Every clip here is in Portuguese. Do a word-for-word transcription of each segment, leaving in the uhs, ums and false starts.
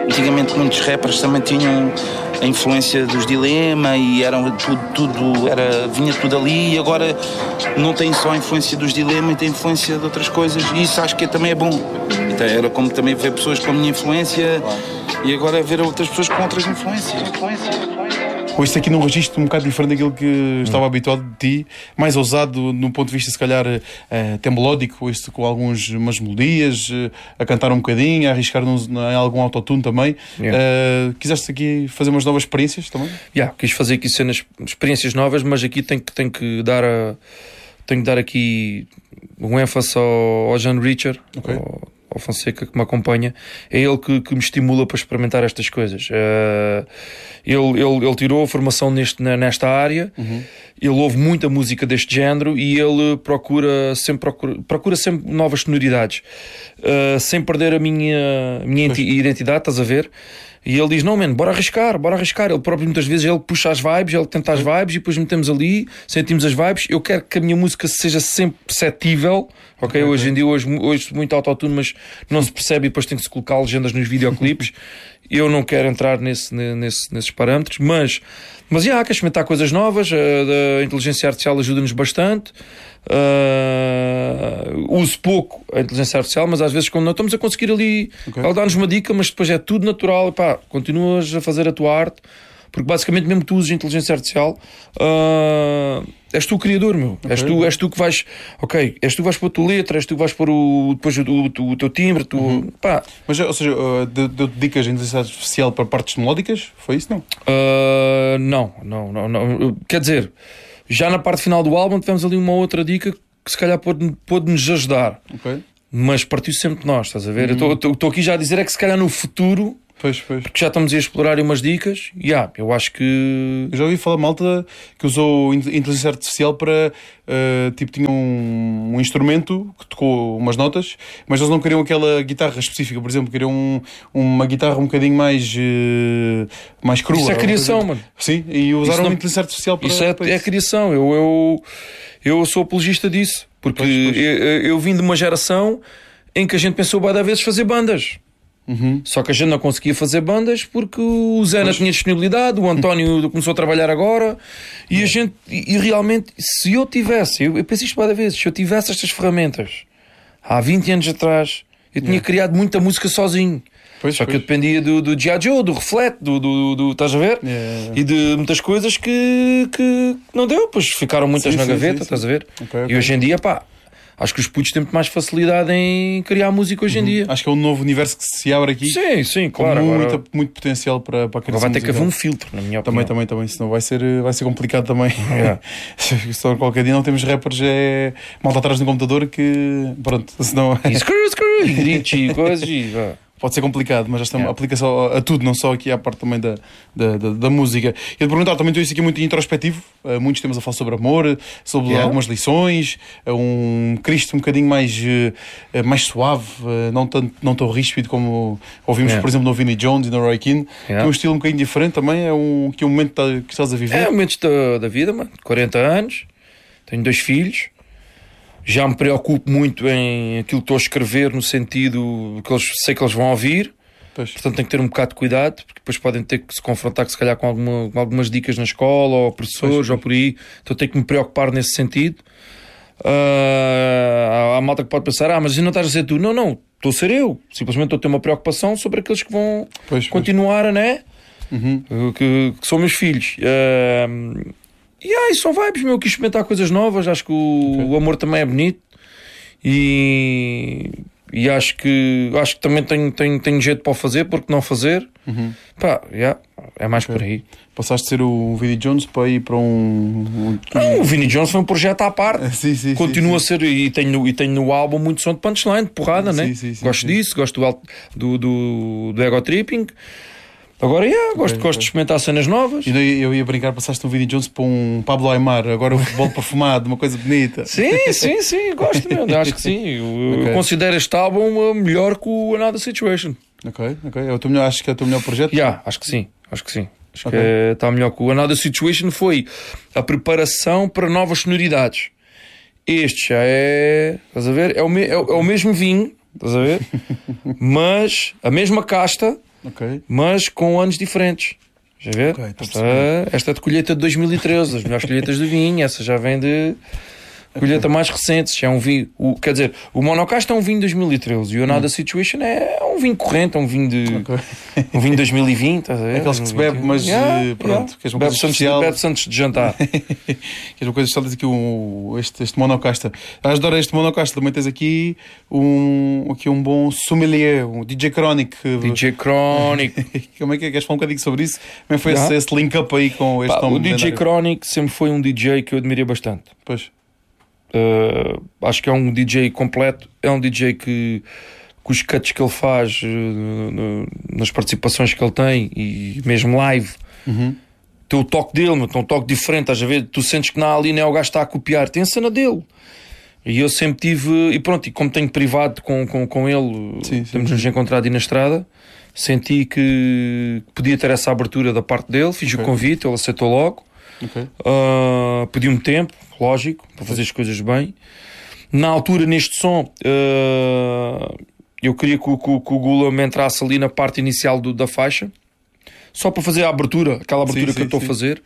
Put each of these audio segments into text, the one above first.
antigamente muitos rappers também tinham a influência dos Dilema e eram tudo, tudo era, vinha tudo ali, e agora não tem só a influência dos Dilema e tem influência de outras coisas, e isso acho que também é bom. Então, era como também ver pessoas com a minha influência e agora ver outras pessoas com outras influências. Ou isto aqui num registro um bocado diferente daquilo que estava habituado de ti, mais ousado no ponto de vista, se calhar, uh, até melódico, isto com algumas umas melodias, uh, a cantar um bocadinho, a arriscar nos, em algum autotune também. Yeah. Uh, quiseste aqui fazer umas novas experiências também? Yeah, quis fazer aqui cenas, experiências novas, mas aqui tenho que, tenho que dar a, tenho que dar aqui um ênfase ao, ao John Richard, okay. ao, ao Fonseca, que me acompanha. É ele que, que me estimula para experimentar estas coisas. Uh, ele, ele, ele tirou a formação neste, nesta área, uhum. Ele ouve muita música deste género e ele procura sempre, procura, procura sempre novas sonoridades, uh, sem perder a minha, a minha identidade, estás a ver? E ele diz, não, mano, bora arriscar, bora arriscar. Ele próprio muitas vezes ele puxa as vibes, ele tenta as vibes e depois metemos ali, sentimos as vibes. Eu quero que a minha música seja sempre perceptível, ok? okay hoje okay. em dia, hoje, hoje muito autotune, mas não se percebe e depois tem que se colocar legendas nos videoclipes. Eu não quero entrar nesse, nesse, nesses parâmetros, mas, mas já, quero experimentar coisas novas. A, a inteligência artificial ajuda-nos bastante. Uh, uso pouco a inteligência artificial, mas às vezes quando não estamos a conseguir ali, okay. ela dá-nos uma dica, mas depois é tudo natural. Pá, continuas a fazer a tua arte, porque basicamente mesmo que tu uses a inteligência artificial, uh, és tu o criador, meu. Okay. És, tu, és tu que vais, ok, és tu que vais pôr a tua letra, és tu que vais pôr o, depois o, o, o teu timbre, tu, uhum. pá. Mas, ou seja, deu-te dicas de inteligência artificial para partes melódicas? Foi isso, não? Uh, não, não, não, não. Quer dizer, já na parte final do álbum tivemos ali uma outra dica que se calhar pôde, pôde-nos ajudar. Ok. Mas partiu sempre de nós, estás a ver? Uhum. Eu estou aqui já a dizer é que se calhar no futuro... Pois, pois. Porque já estamos a explorar umas dicas e yeah, eu acho que... Eu já ouvi falar malta que usou inteligência artificial para... Uh, tipo, tinha um, um instrumento que tocou umas notas, mas eles não queriam aquela guitarra específica. Por exemplo, queriam um, uma guitarra um bocadinho mais, uh, mais crua. Isso é criação, mano. Sim, e usaram não... a inteligência artificial para... Isso é, para é isso. criação. Eu, eu, eu sou apologista disso. Porque pois, pois. Eu, eu vim de uma geração em que a gente pensou várias vezes fazer bandas. Uhum. Só que a gente não conseguia fazer bandas porque o Zé não tinha disponibilidade, o António começou a trabalhar agora e a gente, e, e realmente, se eu tivesse, eu, eu penso isto várias vezes, se eu tivesse estas ferramentas há vinte anos atrás, eu tinha yeah. criado muita música sozinho. Pois, Só pois. que eu dependia do, do G I. Joe, do Reflete, do, do, do, estás a ver? Yeah. E de muitas coisas que, que não deu, pois ficaram muitas sim, na sim, gaveta, sim, estás sim. a ver? Okay, okay. E hoje em dia, pá, acho que os putos têm muito mais facilidade em criar música hoje em uhum. dia. Acho que é um novo universo que se abre aqui. Sim, sim, claro. Com agora... muito, muito potencial para, para a criação. Vai ter que haver um filtro, na minha também, opinião. Também, também, senão vai ser, vai ser complicado também. Yeah. Só qualquer dia não temos rappers, é malta atrás do computador que, pronto, senão... E screw, screw, e gritos e coisas e... Pode ser complicado, mas esta yeah. aplica-se a, a tudo, não só aqui à parte também da, da, da, da música. E de perguntar, também estou isso aqui muito introspectivo, uh, muitos temas a falar sobre amor, sobre yeah. algumas lições, uh, um Cristo um bocadinho mais, uh, mais suave, uh, não, tanto, não tão ríspido como ouvimos, yeah. por exemplo, no Vinnie Jones e no Roy Keane. Yeah. Tem um estilo um bocadinho diferente também, é um, que é um momento que estás a viver. É um momento da, da vida, mano. quarenta anos, tenho dois filhos. Já me preocupo muito em aquilo que estou a escrever, no sentido que eles, sei que eles vão ouvir. Pois. Portanto tenho que ter um bocado de cuidado, porque depois podem ter que se confrontar se calhar com, alguma, com algumas dicas na escola, ou professores, pois, pois. ou por aí. Então tenho que me preocupar nesse sentido. Uh, há, há malta que pode pensar, ah, mas não estás a ser tu. Não, não, estou a ser eu. Simplesmente estou a ter uma preocupação sobre aqueles que vão pois, continuar, pois. né? Uhum. Que, que são meus filhos. Uh, E aí, são vibes, meu, eu quis experimentar coisas novas, acho que o, okay. o amor também é bonito e, e acho que acho que também tenho, tenho, tenho jeito para o fazer, porque não fazer, uhum. pá, yeah, é mais okay. por aí. Passaste de ser o Vinnie Jones para ir para um... um... Não, o Vinnie Jones foi um projeto à parte, sim, sim, continua sim, sim. a ser, e tenho, e tenho no álbum muito som de punchline, de porrada, sim, né? Sim, sim, gosto sim. disso, gosto do, do, do, do ego tripping. Agora, yeah, gosto, okay, gosto okay. de experimentar cenas novas. E daí eu ia brincar, passaste um Vinnie Jones para um Pablo Aimar, agora o futebol perfumado, uma coisa bonita. Sim, sim, sim, gosto mesmo, acho que sim. Eu, okay. eu considero este álbum melhor que o Another Situation. Ok, ok. É o teu melhor, acho que é o teu melhor projeto? Yeah, acho que sim, acho que sim. Acho okay. que é, está melhor que o Another Situation. Foi a preparação para novas sonoridades. Este já é, estás a ver? É o, me, é, é o mesmo vinho, estás a ver? Mas a mesma casta. okay. mas com anos diferentes. Já vê? Okay, esta, esta é de colheita de dois mil e treze, as melhores colheitas de vinho, essa já vem de colheita okay. mais recente. É um vinho, o, quer dizer, o Monocasta é um vinho de dois mil e treze e o Another hum. Situation é um vinho corrente, é um vinho de okay. um vinho de dois mil e vinte. É aqueles que se bebe, mas yeah, pronto, yeah. que é uma coisa especial. Bebe-se antes de jantar. Que é uma coisa especial, diz aqui um, este, este Monocasta. A ajudar este Monocasta também tens aqui um, aqui um bom sommelier, um D J Chronic. D J Chronic. Como é que é? Queres falar um bocadinho sobre isso? Como é que foi yeah. esse, esse link-up aí com este Pá, nome? O D J Chronic sempre foi um D J que eu admirei bastante. Pois. Uh, acho que é um D J completo, é um D J que, que os cuts que ele faz uh, no, nas participações que ele tem e mesmo live uhum. tem o toque dele, mas tem um toque diferente, estás a ver? Tu sentes que na ali não é o gajo que está a copiar, tem a cena dele. E eu sempre tive, e pronto, e como tenho privado com, com, com ele, sim, sim, temos-nos encontrado aí na estrada, senti que podia ter essa abertura da parte dele, fiz okay. o convite, ele aceitou logo. Okay. Uh, pedi-me tempo, lógico, para fazer as coisas bem. Na altura, neste som, uh, eu queria que, que, que o Gula me entrasse ali na parte inicial do, da faixa, só para fazer a abertura, aquela abertura sim, que sim, eu estou a fazer.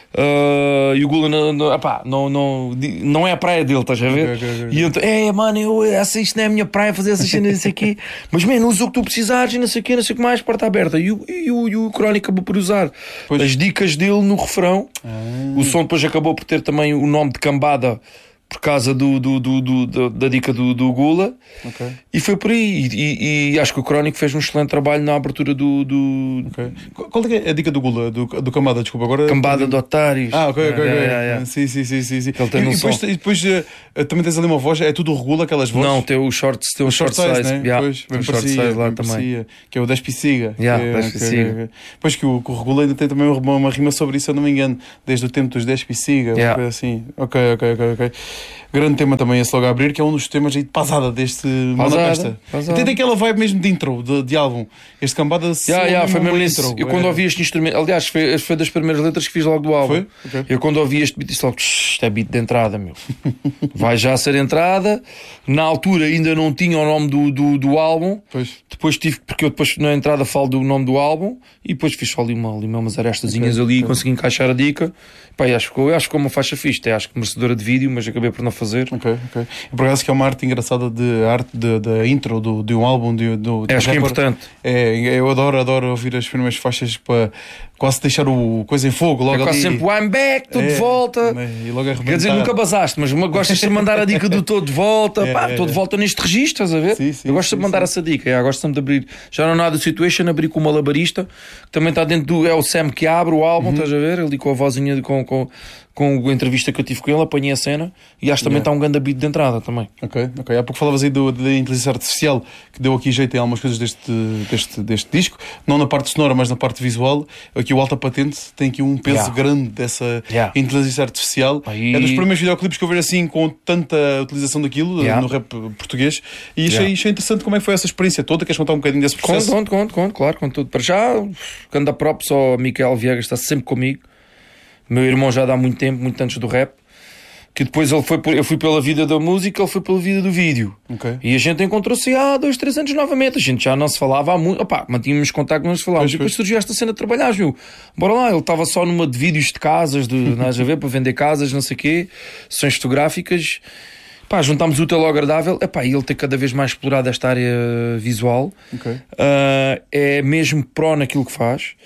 Uh, e o Gula não, não, epá, não, não, não é a praia dele, estás a ver? Okay, okay, okay. E eu, é mano, eu, essa, isto não é a minha praia, fazer essas cenas, não sei o quê. Mas, mano, usa o que tu precisares e não sei o quê, não sei o que mais, porta aberta. E o, e o, e o Crónico acabou por usar pois. as dicas dele no refrão. Ah. O som depois acabou por ter também o nome de Cambada por causa do, do, do, do, do, da dica do, do Gula. Okay. E foi por aí. E, e, e acho que o Crónico fez um excelente trabalho na abertura do. do... Okay. Qual é a dica do Gula? Do, do Cambada, desculpa agora. Cambada de Otários. Ah, ok, ok, é, ok. É, é. Sim, sim, sim, sim, sim. Ele tem e, um e depois, e depois uh, também tens ali uma voz, é tudo regula aquelas vozes? Não, tem o short, tem o short, short size, size, né? Yeah, pois, tem o short size lá também. Parecia, que é o dez Pisiga. Yeah, que, dez Pisiga. Que, que, pois que o, que o regula ainda tem também uma, uma rima sobre isso, se eu não me engano, desde o tempo dos dez Pisiga. Yeah. Assim. Ok, ok, ok, ok. Grande tema também esse logo a abrir, que é um dos temas aí de pasada deste Monocasta. E tem aquela vibe mesmo de intro, de, de álbum. Este Cambada yeah, yeah, foi mesmo intro. Eu é. quando ouvi este instrumento, aliás, foi, foi das primeiras letras que fiz logo do álbum. Foi? Okay. Eu quando ouvi este beat disse logo, isto é beat de entrada, meu. Vai já ser entrada. Na altura ainda não tinha o nome do, do, do álbum. Pois. Depois tive, porque eu depois na entrada falo do nome do álbum e depois fiz só ali, uma, ali umas arestazinhas okay, ali okay. e consegui encaixar a dica. Pá, acho que acho que ficou uma faixa fixe, até acho que merecedora de vídeo, mas acabei por não fazer. Ok, ok. E por acaso que é uma arte engraçada de arte da intro do, de um álbum de, do, é, acho que é importante. É, eu adoro, adoro ouvir as primeiras faixas para quase deixar o coisa em fogo logo. É quase ali. sempre I'm back, tudo é, de volta. E logo quer dizer, nunca basaste, mas gostas de mandar a dica do todo de volta. É, pá, é, estou de volta neste registro, estás a ver? Sim, sim, eu gosto sim, de mandar sim. essa dica. É, gosto sempre de abrir. Já não há nada de Situation, abri com o Malabarista, que também está dentro do. É o Sam que abre o álbum, uhum. estás a ver? Ali com a vozinha, com, com, com a entrevista que eu tive com ele, apanhei a cena e acho que também está yeah. um grande beat de entrada também. Ok, ok. Há pouco falavas aí do, da inteligência artificial que deu aqui jeito em algumas coisas deste, deste, deste disco, não na parte sonora, mas na parte visual. Aqui o Alta Patente tem aqui um peso yeah. grande dessa yeah. inteligência artificial. Aí... É dos primeiros videoclipes que eu vejo assim com tanta utilização daquilo yeah. no rap português e achei, yeah. achei interessante como é que foi essa experiência toda. Queres contar um bocadinho desse processo? Conto, conto, conto, conto claro, conto tudo. Para já, quando a própria só Miquel Viegas está sempre comigo. Meu irmão já dá muito tempo, muito antes do rap. Que depois ele foi por, eu fui pela vida da música, ele foi pela vida do vídeo. Okay. E a gente encontrou-se há dois, três anos novamente. A gente já não se falava há muito. Opá, mantínhamos contacto, não se falávamos. Pois, e depois pois. surgiu esta cena de trabalhar, viu? Bora lá, ele estava só numa de vídeos de casas, de nada a ver, para vender casas, não sei o quê, sessões fotográficas. Pá, juntámos o útil ao agradável. Epá, e ele tem cada vez mais explorado esta área visual. Okay. Uh, é mesmo pró naquilo que faz.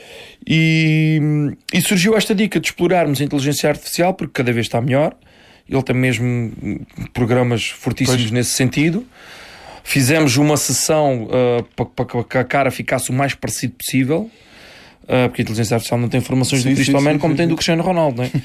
E, e surgiu esta dica de explorarmos a inteligência artificial, porque cada vez está melhor. Ele tem mesmo programas fortíssimos pois. nesse sentido. Fizemos uma sessão uh, para pa, que a cara ficasse o mais parecido possível. Uh, porque a inteligência artificial não tem informações sim, do Cristo Man como sim, tem sim. do Cristiano Ronaldo, né?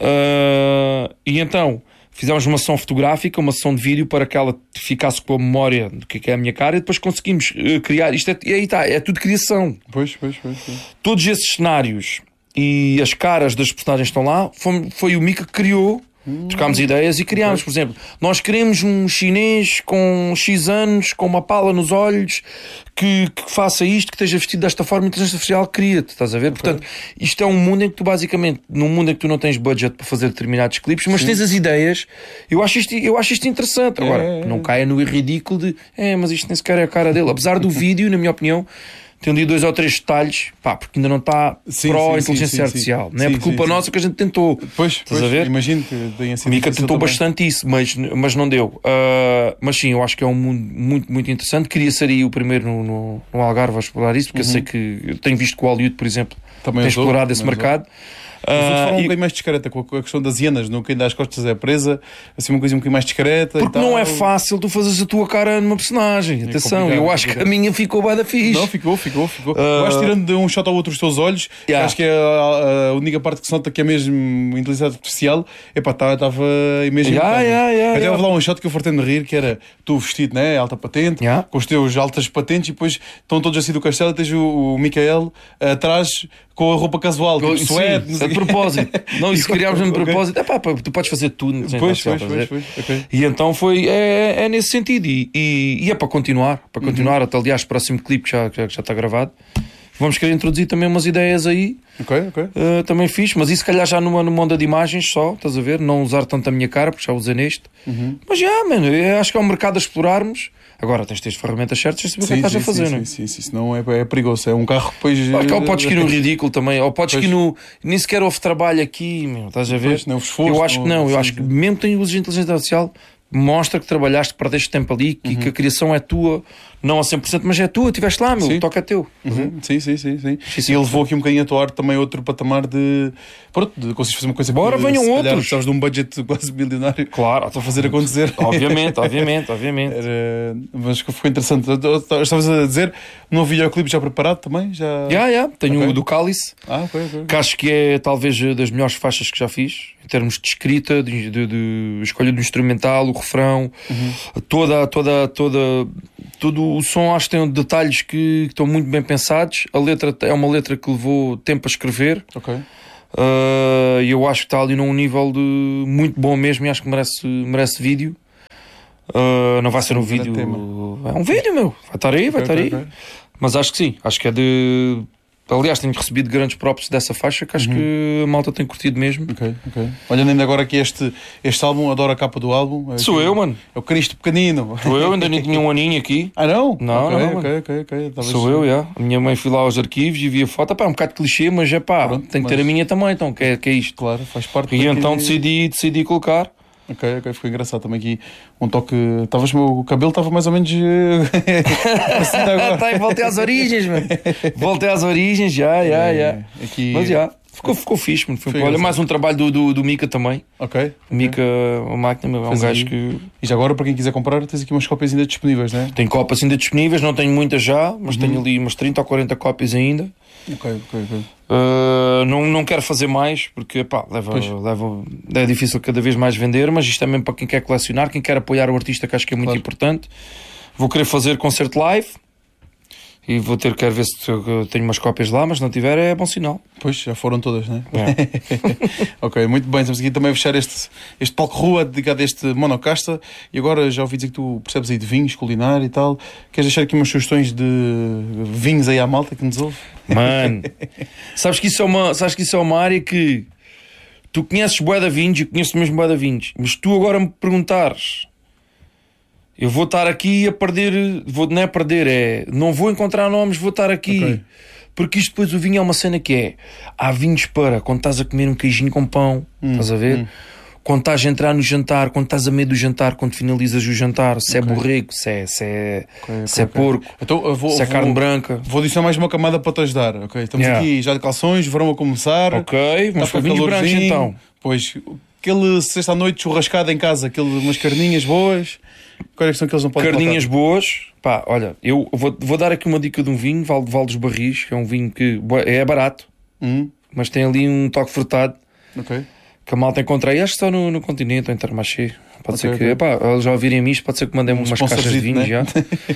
uh, e então fizemos uma sessão fotográfica, uma sessão de vídeo para que ela ficasse com a memória do que é a minha cara e depois conseguimos uh, criar. Isto é, e aí está, é tudo criação. Pois, pois, pois, pois. Todos esses cenários e as caras das personagens estão lá. Foi, foi o Mika que criou. Hum. Trocámos ideias e criámos, okay. por exemplo, nós queremos um chinês com X anos, com uma pala nos olhos, que, que faça isto, que esteja vestido desta forma. A inteligência artificial cria-te, estás a ver? Okay. Portanto, isto é um mundo em que tu basicamente, num mundo em que tu não tens budget para fazer determinados clipes, mas Sim. tens as ideias. Eu acho isto, eu acho isto interessante. Agora, é, é, é. não caia no ridículo de é, mas isto nem sequer é a cara dele. Apesar do vídeo, na minha opinião, tem ali dois ou três detalhes, pá, porque ainda não está pró inteligência sim, sim, artificial. Sim. Não é por culpa sim, nossa sim. que a gente tentou. Pois, pois a ver? Imagino que tenha sido. A Mica tentou também. bastante isso, mas, mas não deu. Uh, mas sim, eu acho que é um mundo muito, muito interessante. Queria ser aí o primeiro no, no, no Algarve a explorar isso, porque uhum. eu sei que eu tenho visto que o Hollywood, por exemplo, também tem usou, explorado esse mercado. Mas uh, forma um bocadinho mais discreta, com a questão das hienas, no quem dá as costas é presa, assim uma coisa um bocadinho mais discreta. Porque e tal. Não é fácil tu fazeres a tua cara numa personagem. É Atenção, eu acho que a minha ficou bem da fixe. Não, ficou, ficou, ficou. Uh, eu acho que tirando de um shot ao outro os teus olhos, yeah. acho que é a, a única parte que se nota que é mesmo inteligência artificial. Epá, estava imagem. Yeah, yeah, yeah, Até yeah. houve lá um shot que eu fartei de rir, que era tu vestido, né? Alta patente, yeah. com os teus altas patentes, e depois estão todos assim do castelo e tens o, o Micael atrás com a roupa casual, tipo sim, suéte. É de propósito. Não, isso criámos mesmo de okay. propósito. É pá, tu podes fazer tudo. Pois, pois, pois, pois. Okay. E então foi, é, é nesse sentido. E, e, e é para continuar. Para continuar, uhum. até aliás, o próximo clipe que já, já, já está gravado. Vamos querer introduzir também umas ideias aí. Ok, ok. Uh, também fixe, mas isso se calhar já numa, numa onda de imagens só, estás a ver? Não usar tanto a minha cara, porque já usei neste. Uhum. Mas já, mano, eu acho que é um mercado a explorarmos. Agora tens de ter as ferramentas certas, tens de saber o que estás a fazer, sim, não é? Sim, sim, sim, senão é, é perigoso. É um carro que depois. Ou podes ir no ridículo também, ou podes pois. ir no. Nem sequer houve trabalho aqui, meu, estás a ver? Pois, não, esforço, eu acho que não, não eu acho que mesmo que tenhas uso de inteligência artificial, mostra que trabalhaste, perdeste tempo ali e uhum. que a criação é tua, não a cem por cento, mas é tua, estiveste lá, meu, sim. o toque é teu. Uhum. Sim, sim, sim, sim. E ele levou aqui um bocadinho a tua arte também outro patamar de. Pronto, de conseguires fazer uma coisa. Bora, que, venham outros. Precisavas de um budget quase milionário. Claro, para fazer acontecer. Obviamente, obviamente, obviamente. Era... Mas foi interessante. Estavas a dizer, um novo videoclipe já preparado também? Já, já, já. Tenho okay. o do Cálice, ah, okay, okay. que acho que é talvez das melhores faixas que já fiz, em termos de escrita, de, de, de escolha do instrumental, o refrão, uhum. toda, toda, toda, todo o som. Acho que tem detalhes que, que estão muito bem pensados. A letra é uma letra que levou tempo a escrever. Ok. Uh, eu acho que está ali num nível de muito bom mesmo e acho que merece, merece vídeo. Uh, não vai ser um, um vídeo. Tema. É um vídeo, meu. Vai estar aí, vai okay, estar okay, aí. Okay. Mas acho que sim, acho que é de. Aliás, tenho recebido grandes props dessa faixa que acho uhum. que a malta tem curtido mesmo. Ok, ok. Olhando ainda agora aqui este, este álbum, adoro a capa do álbum. É Sou aqui, eu, mano. É o Cristo pequenino. Sou eu, ainda nem tinha um aninho aqui. Ah, não? Não, okay, não. Ok, ok, ok. Talvez... Sou eu, já. A minha mãe foi lá aos arquivos e via foto. Pá, é um bocado clichê, mas é pá, Pronto, tem que mas... ter a minha também, então, que é, que é isto. Claro, faz parte. E então decidi, decidi colocar. Ok, ok, ficou engraçado também aqui um toque. Talvez o meu cabelo estava mais ou menos assim agora. Tá, voltei às origens, mano. Voltei às origens, já, já, já. Aqui... Mas já, ficou, ficou fixe, mano. Foi Foi olha, mais um trabalho do, do, do Mika também. Ok. O Mika, a máquina, é um gajo aí. que. E já agora, para quem quiser comprar, tens aqui umas cópias ainda disponíveis, não é? Tem cópias ainda disponíveis, não tenho muitas já, mas uhum. tenho ali umas trinta ou quarenta cópias ainda. Ok, ok, ok. Uh, não, não quero fazer mais porque pá, leva, leva, é difícil cada vez mais vender, mas isto é mesmo para quem quer colecionar, quem quer apoiar o artista, que acho que é muito claro. importante. Vou querer fazer concerto live e vou ter que ver se tenho umas cópias lá, mas se não tiver é bom sinal. Pois, já foram todas, não é? é. Ok, muito bem, estamos aqui também a fechar este, este palco rua dedicado a este monocasta. E agora já ouvi dizer que tu percebes aí de vinhos, culinária e tal. Queres deixar aqui umas sugestões de vinhos aí à malta que nos ouve? Mano, sabes que isso é uma, sabes que isso é uma área que tu conheces bué de vinhos e eu conheço mesmo bué de vinhos, mas tu agora me perguntares, eu vou estar aqui a perder, vou, não é perder, é não vou encontrar nomes, vou estar aqui. Okay. Porque isto depois o vinho é uma cena que é, há vinhos para quando estás a comer um queijinho com pão, hum, estás a ver? Hum. Quando estás a entrar no jantar, quando estás a meio do jantar, quando finalizas o jantar, se okay. é borrego, se é, se é, okay, okay, se é okay. porco, então, vou, se é vou, carne branca. Vou adicionar mais uma camada para te ajudar, ok? Estamos yeah. aqui já de calções, verão a começar. Ok, vamos para vinhos brancos então. Pois, aquele sexta à noite churrascada em casa, aquele, umas carninhas boas. Quais é que são que eles não podem Carninhas faltar? boas. Pá, olha, eu vou, vou dar aqui uma dica de um vinho, Val, Val dos Barris, que é um vinho que é barato, hum. mas tem ali um toque frutado. Ok. Que a malta encontrei, acho que só no, no continente, ou em Intermarché. Pode okay, ser que, okay. epá, eles já ouvirem isto, pode ser que mandem um umas caixas de vinho, né? Já.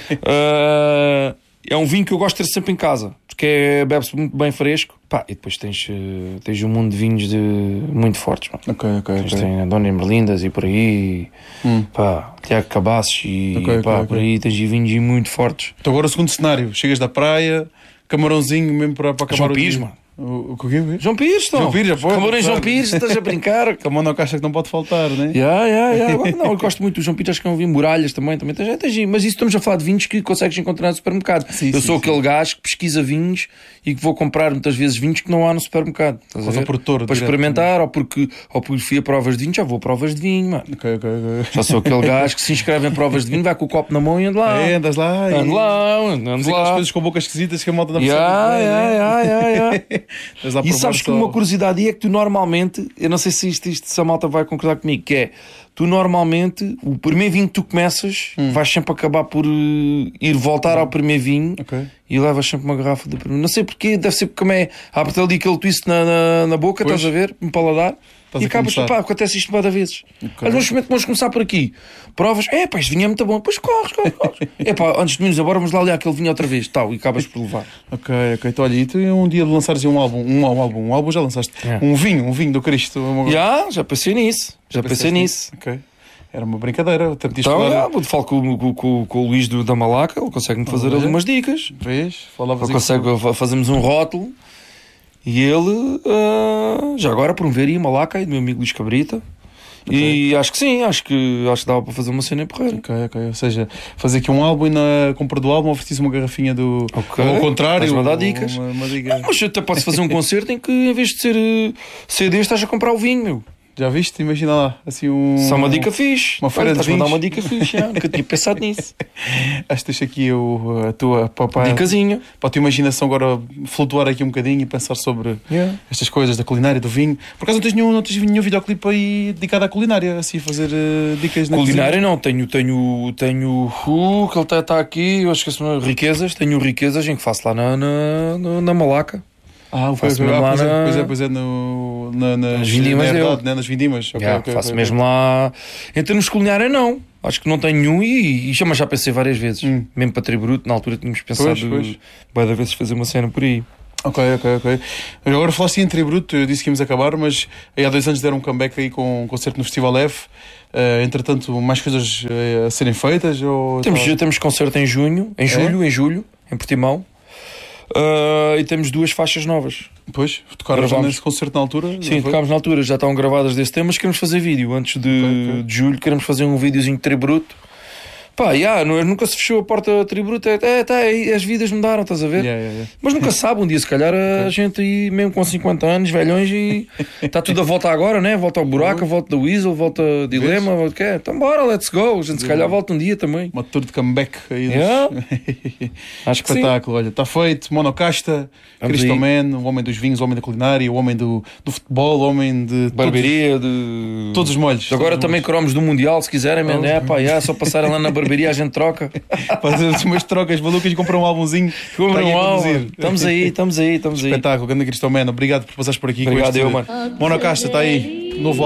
uh, é um vinho que eu gosto de ter sempre em casa, porque é, bebe-se muito bem fresco. Pá, e depois tens, uh, tens um mundo de vinhos de, muito fortes. Mano. Ok, ok. Tens, okay. Tem Dona Merlindas e por aí, hum. pá, Tiago Cabaços e okay, pá, okay, por okay. aí tens vinhos muito fortes. Então agora o segundo cenário, chegas da praia, camarãozinho mesmo para, para acabar João o Pires, dia. mano. O, o, o João Pires, estão. João Pires, já pode. Acabou em João Pires, estás a brincar. Com a monocaixa que não pode faltar, né? Yeah, yeah, yeah. Agora, não, eu gosto muito do João Pires, acho que é um vinho. Muralhas também, também tem, tem, tem, mas isso estamos a falar de vinhos que consegues encontrar no supermercado. Sim, eu sim, sou sim. aquele gajo que pesquisa vinhos e que vou comprar muitas vezes vinhos que não há no supermercado. Estás a ver? Produtor, para direto, experimentar, ou porque, ou porque fui a provas de vinho, já vou a provas de vinho, mano. Okay, okay, okay. Já sou aquele gajo que se inscreve em provas de vinho, vai com o copo na mão e anda lá. É, andas lá. Ando e... lá, ando lá. As coisas com boca esquisitas que a malta dá para yeah, yeah, yeah, yeah, yeah. E sabes que uma curiosidade é que tu normalmente, eu não sei se isto, isto se a malta vai concordar comigo, que é, tu normalmente, o primeiro vinho que tu começas, hum. vais sempre acabar por uh, ir voltar ao primeiro vinho okay. e levas sempre uma garrafa de primeiro. Não sei porquê, deve ser porque como é, abre ali aquele twist na, na, na boca, pois. Estás a ver, um paladar. Estás e acabas, pá, acontece isto várias vezes. Okay. Mas vamos, vamos começar por aqui. Provas, é pá, este vinho é muito bom. Depois corres, corres, corres. É pá, antes de irmos embora, vamos lá olhar aquele vinho outra vez. Tal, e acabas por levar. Ok, ok. Então, olha, e tu um dia de lançares um álbum, um álbum, um álbum já lançaste. É. Um vinho, um vinho do Cristo. Uma... Já, já pensei nisso. Já, já pensei nisso. Ok. Era uma brincadeira. Então, falar... é, falo com, com, com, com o Luís do, da Malaca, ele consegue-me fazer ali umas dicas. Vês? Falavas consegue fazermos um rótulo. E ele, uh, já agora, promover aí a Malaca, do meu amigo Luís Cabrita. Okay. E acho que sim, acho que, acho que dava para fazer uma cena em porreira. Ok, ok. Ou seja, fazer aqui um álbum e na compra do álbum ofereces uma garrafinha do... Ok. Ou ao contrário. Mas dar dicas. Uma, uma dica. Não, mas até podes fazer um concerto em que, em vez de ser uh, C D, estás a comprar o vinho, meu. Já viste? Imagina lá, assim um... Só uma dica fixe. Uma feira de vinhos. Estás-me a dar uma dica fixe, já. Nunca tinha pensado nisso. Acho que deixa aqui o, a tua... Para, Dicasinha. Para a tua imaginação agora flutuar aqui um bocadinho e pensar sobre yeah. estas coisas da culinária, do vinho. Por acaso não tens nenhum, não tens nenhum videoclipe aí dedicado à culinária, assim, fazer uh, dicas na culinária cozinha? Não, tenho, tenho, tenho, uh, que ele está tá aqui, eu esqueço-me, Riquezas, tenho Riquezas em que faço lá na, na, na, na Malaca. Ah, o faço mesmo ah, pois, é, pois é, pois é, no, na, nas, nas vindimas, na herdade, né? Nas vindimas. Okay, yeah, okay, faço okay, mesmo okay. lá. Em termos de culinária, não. Acho que não tenho nenhum e, e já, mas já pensei várias vezes. Hum. Mesmo para Tributo, na altura tínhamos pensado várias vezes fazer uma cena por aí. Ok, ok, ok. Agora falaste em Tributo, eu disse que íamos acabar, mas aí há dois anos deram um comeback aí com um concerto no Festival F. Uh, entretanto, mais coisas uh, a serem feitas? Ou temos, já temos concerto em junho, em julho, é? em julho, em Portimão. Uh, e temos duas faixas novas. Pois, tocaram já nesse concerto na altura? Sim, tocámos na altura, já estão gravadas desse tema, mas queremos fazer vídeo. Antes de, okay, okay. de julho, queremos fazer um videozinho de Tributo. Pá, yeah, nunca se fechou a porta a Tributo. É, é, tá, as vidas mudaram, estás a ver? Yeah, yeah, yeah. Mas nunca sabe, um dia se calhar a okay. gente aí, mesmo com cinquenta anos, velhões, e está tudo a volta agora, né? Volta ao buraco, uhum. volta do Weasel, volta ao Dilema, volta o que é. Então bora, let's go. A gente se calhar volta um dia também. Uma tour de comeback aí. Yeah. Acho que espetáculo, sim. Olha, está feito. Monocasta, Cristo Man, o homem dos vinhos, o homem da culinária, o homem do, do futebol, o homem de barbearia, todos, de todos os molhos. Agora todos também cromos do Mundial, se quiserem, oh. é, pá, yeah, só passarem lá na barbearia a gente troca. Fazer umas trocas malucas e comprar um álbumzinho. Comprar um álbum. Estamos aí, estamos aí, estamos aí. Espetáculo, grande Cristo Man. Obrigado por passares por aqui. Obrigado, com este... eu, mano. Monocasta está aí. Novo